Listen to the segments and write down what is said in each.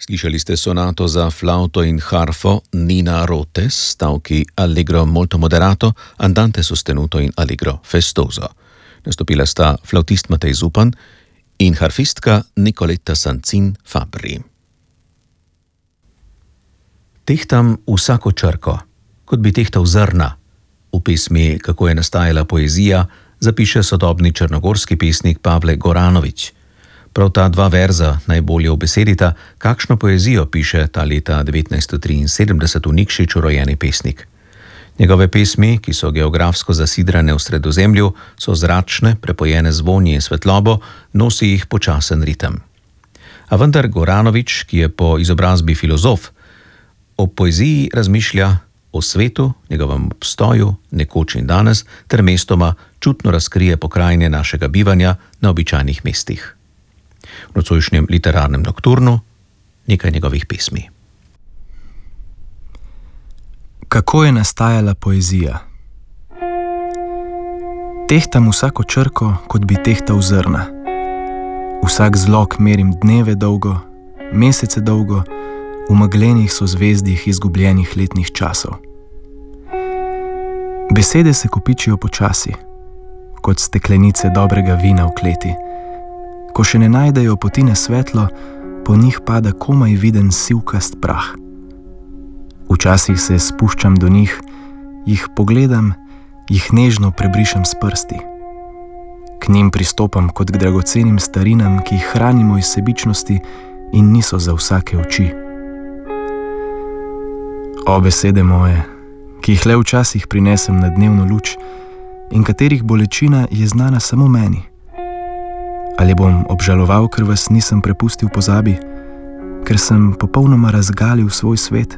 Slišali ste sonato za flauto in harfo Nina Rotes, stavki Allegro molto moderato, andante sostenuto in Allegro festoso. Nastopila sta flautist Matej Zupan in harfistka Nicoletta Sanzin Fabri. Tehtam vsako črko, kot bi tehtal zrna. V pesmi Kako je nastajala poezija zapiše sodobni črnogorski pesnik Pavle Goranović. Prav ta dva verza najbolje obesedita, kakšno poezijo piše ta leta 1973 v Nikšiću rojeni pesnik. Njegove pesmi, ki so geografsko zasidrane v Sredozemlju, so zračne, prepojene z vonji in svetlobo, nosi jih počasen ritem. A vendar Goranović, ki je po izobrazbi filozof, o poeziji razmišlja o svetu, njegovem obstoju, nekoč in danes, ter mestoma čutno razkrije pokrajine našega bivanja na običajnih mestih. V nocojšnjem literarnem nokturnu nekaj njegovih pesmi. Kako je nastajala poezija? Tehtam vsako črko, kot bi tehtal zrna. Vsak zlog merim dneve dolgo, mesece dolgo, v meglenih so zvezdih izgubljenih letnih časov. Besede se kopičijo počasi, kot steklenice dobrega vina v kleti. Ko še ne najdejo poti na svetlo, po njih pada komaj viden sivkast prah. Včasih se spuščam do njih, jih pogledam, jih nežno prebrišem s prsti. K njim pristopam kot k dragocenim starinam, ki jih hranimo iz sebičnosti in niso za vsake oči. O besede moje, ki jih le včasih prinesem na dnevno luč in katerih bolečina je znana samo meni. Ali bom obžaloval, ker vas nisem prepustil pozabi, ker sem popolnoma razgalil svoj svet?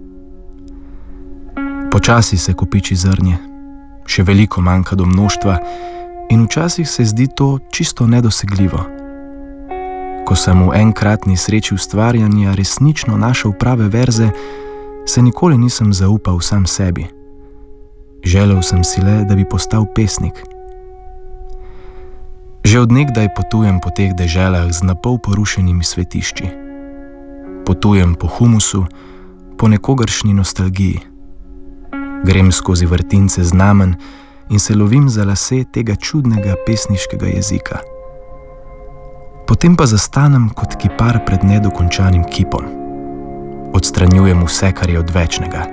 Počasi se kopiči zrnje, še veliko manjka do množstva in včasih se zdi to čisto nedosegljivo. Ko sem v enkratni sreči ustvarjanja resnično našel prave verze, se nikoli nisem zaupal sam sebi. Želel sem si le, da bi postal pesnik. Že od nekdaj potujem po teh deželah z napol porušenimi svetišči. Potujem po humusu, po nekogaršnji nostalgiji. Grem skozi vrtince znamen in se lovim za lase tega čudnega pesniškega jezika. Potem pa zastanem kot kipar pred nedokončanim kipom. Odstranjujem vse, kar je odvečnega.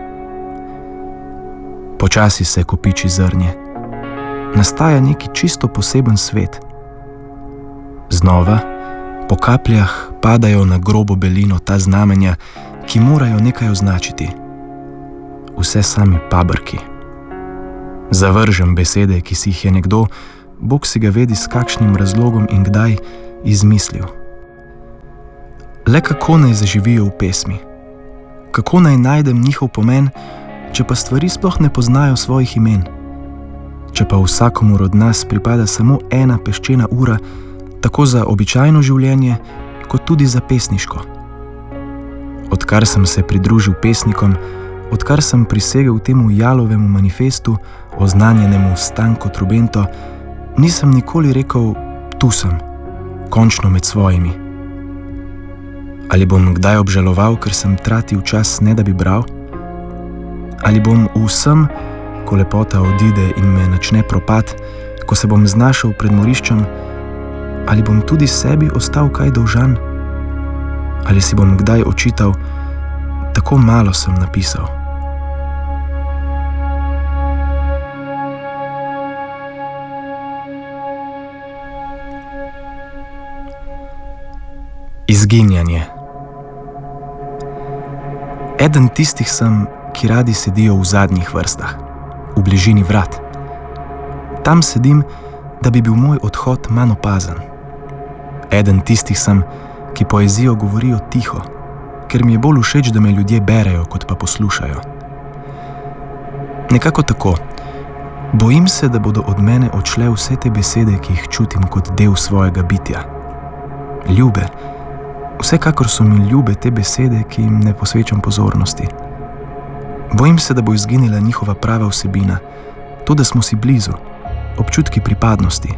Počasi se kopiči zrnje. Nastaja neki čisto poseben svet. Znova, po kapljah padajo na grobo belino ta znamenja, ki morajo nekaj označiti. Vse sami pabrki. Zavržem besede, ki si jih je nekdo, Bog si ga vedi s kakšnim razlogom in kdaj, izmislil. Le kako naj zaživijo v pesmi? Kako naj najdem njihov pomen, če pa stvari sploh ne poznajo svojih imen? Če pa vsakomur od nas pripada samo ena peščena ura, tako za običajno življenje, kot tudi za pesniško. Odkar sem se pridružil pesnikom, odkar sem prisegel temu jalovemu manifestu, oznanjenemu Stanko Trubento, nisem nikoli rekel, tu sem, končno med svojimi. Ali bom kdaj obžaloval, ker sem tratil čas, ne da bi bral? Ali bom vsem, ko lepota odide in me načne propad, ko se bom znašel pred moriščem, ali bom tudi sebi ostal kaj dolžan? Ali si bom kdaj očital, tako malo sem napisal? Izginjanje. Eden tistih sem, ki radi sedijo v zadnjih vrstah, v bližini vrat. Tam sedim, da bi bil moj odhod manj opazen. Eden tistih sem, ki poezijo govorijo tiho, ker mi je bolj všeč, da me ljudje berejo, kot pa poslušajo. Nekako tako. Bojim se, da bodo od mene odšle vse te besede, ki jih čutim kot del svojega bitja. Ljube. Vsekakor so mi ljube te besede, ki jim ne posvečam pozornosti. Bojim se, da bo izginila njihova prava vsebina, to, da smo si blizu, občutki pripadnosti.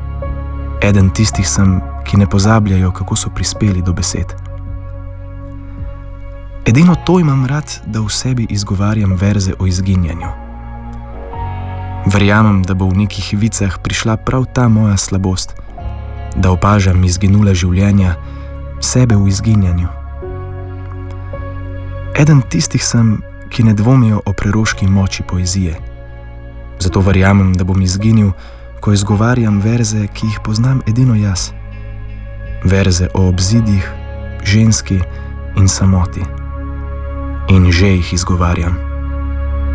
Eden tistih sem, ki ne pozabljajo, kako so prispeli do besed. Edino to imam rad, da v sebi izgovarjam verze o izginjanju. Verjamem, da bo v nekih vicah prišla prav ta moja slabost, da opažam izginule življenja, sebe v izginjanju. Eden tistih sem, ki ne dvomijo o preroški moči poezije. Zato verjamem, da bom izginil, ko izgovarjam verze, ki jih poznam edino jaz. Verze o obzidjih, ženski in samoti. In že jih izgovarjam.